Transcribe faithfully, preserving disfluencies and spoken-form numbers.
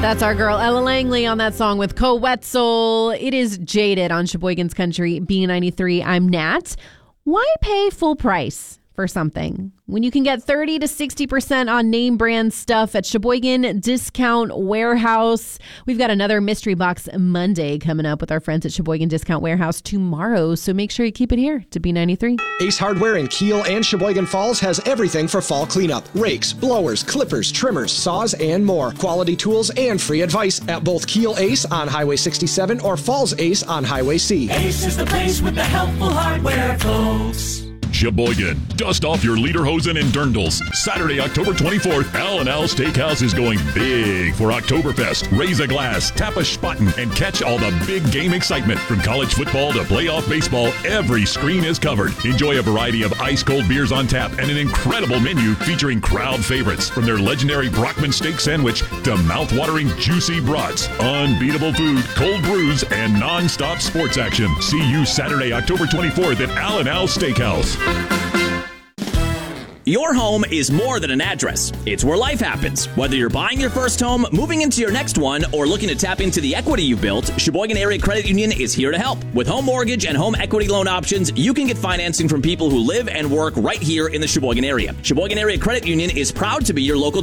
That's our girl Ella Langley on that song with Co Wetzel. It is Jaded on Sheboygan's Country B ninety-three. I'm Nat. Why pay full price for something when you can get thirty to sixty percent on name brand stuff at Sheboygan Discount Warehouse? We've got another Mystery Box Monday coming up with our friends at Sheboygan Discount Warehouse tomorrow, so make sure you keep it here to B ninety-three. Ace Hardware in Kiel and Sheboygan Falls has everything for fall cleanup. Rakes, blowers, clippers, trimmers, saws, and more. Quality tools and free advice at both Kiel Ace on Highway sixty-seven or Falls Ace on Highway C. Ace is the place with the helpful hardware, folks. Sheboygan, dust off your lederhosen and dirndls. Saturday, October twenty-fourth, Al and Al Steakhouse is going big for Oktoberfest. Raise a glass, tap a spaten, and catch all the big game excitement. From college football to playoff baseball, every screen is covered. Enjoy a variety of ice-cold beers on tap and an incredible menu featuring crowd favorites. From their legendary Brockman steak sandwich to mouth-watering juicy brats, unbeatable food, cold brews, and non-stop sports action. See you Saturday, October twenty-fourth at Al and Al Steakhouse. Your home is more than an address. It's where life happens. Whether you're buying your first home, moving into your next one, or looking to tap into the equity you built, Sheboygan Area Credit Union is here to help. With home mortgage and home equity loan options, you can get financing from people who live and work right here in the Sheboygan area. Sheboygan Area Credit Union is proud to be your local